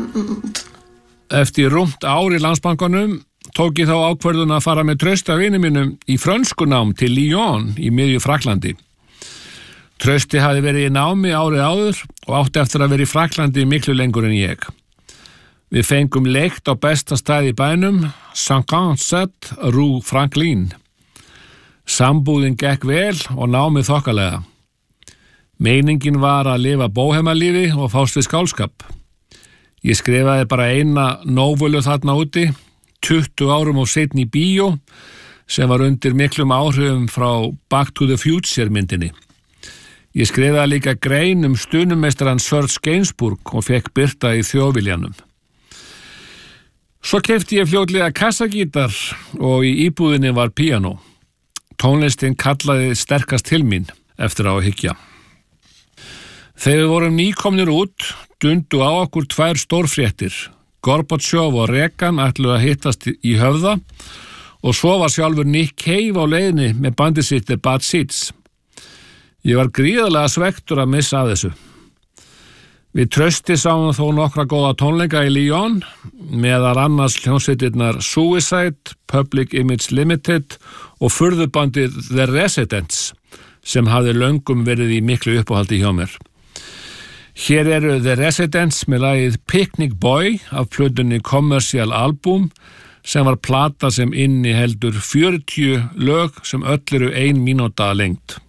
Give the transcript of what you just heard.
Eftir rúmt ár í Landsbankanum tók ég þá ákvörðun að fara með Trausta vini mínum í frönskunám til Lyon í miðju Frakklandi. Trausti hafði verið í námi árið áður og átti eftir að vera í Frakklandi miklu lengur en ég. Við fengum leikt á besta stað í bænum, 57 Rue Franklin. Sambúðin gekk vel og námið þokkalega. Meiningin var að lifa bóhemalífi og fást við skáldskap. Ég skrifaði bara eina nóvölu þarna úti, 20 árum og seinna í bíó, sem var undir miklum áhrifum frá Back to the Future myndinni. Ég skrifaði líka grein stunumeistarann Serge Gainsbourg og fekk birta í Þjóðviljanum. Svo keypti ég fljótlega kassagítar og í íbúðinni var píanó. Tónlistin kallaði sterkast til mín eftir á að hyggja. Þegar við vorum nýkomnir út, dundu á okkur 2 stórfréttir. Gorbachev og Reagan ætluðu að hittast í Höfða og svo var sjálfur Nick Cave á leiðinni með bandið sitt The Bad Seeds. Ég var gríðarlega svektur að missa af þessu. Við Trausti sáum þó nokkra góða tónleika í Lyon, meðal annars hljómsveitirnar Suicide, Public Image Limited og furðubandið The Residents, sem hafði löngum verið í miklu uppáhaldi hjá mér. Hér eru The Residents með lagið Picnic Boy af plötunni Commercial Album, sem var plata sem inniheldur 40 lög sem öll eru 1 mínúta að lengd.